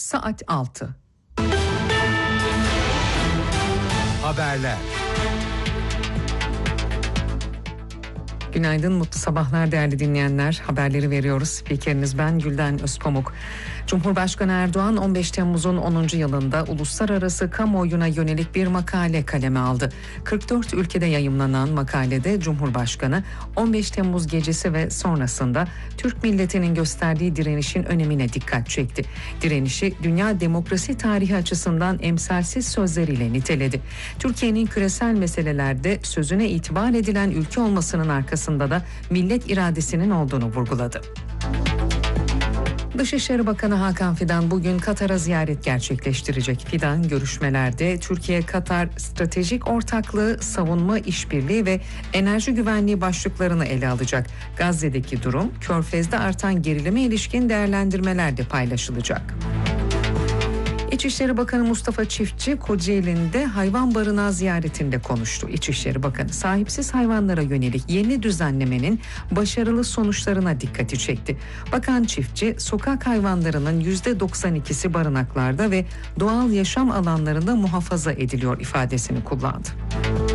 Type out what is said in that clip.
saat 6. Haberler. Günaydın, mutlu sabahlar değerli dinleyenler. Haberleri veriyoruz. Spikeriniz ben Gülden Özpamuk. Cumhurbaşkanı Erdoğan 15 Temmuz'un 10. yılında uluslararası kamuoyuna yönelik bir makale kaleme aldı. 44 ülkede yayımlanan makalede Cumhurbaşkanı 15 Temmuz gecesi ve sonrasında Türk milletinin gösterdiği direnişin önemine dikkat çekti. Direnişi dünya demokrasi tarihi açısından emsalsiz sözleriyle niteledi. Türkiye'nin küresel meselelerde sözüne itibar edilen ülke olmasının arkasında da millet iradesinin olduğunu vurguladı. Dışişleri Bakanı Hakan Fidan bugün Katar'a ziyaret gerçekleştirecek. Fidan görüşmelerde Türkiye-Katar stratejik ortaklığı, savunma işbirliği ve enerji güvenliği başlıklarını ele alacak. Gazze'deki durum, Körfez'de artan gerilime ilişkin değerlendirmeler de paylaşılacak. İçişleri Bakanı Mustafa Çiftçi, Kocaeli'nde hayvan barınağı ziyaretinde konuştu. İçişleri Bakanı, sahipsiz hayvanlara yönelik yeni düzenlemenin başarılı sonuçlarına dikkati çekti. Bakan Çiftçi, sokak hayvanlarının %92'si barınaklarda ve doğal yaşam alanlarında muhafaza ediliyor ifadesini kullandı.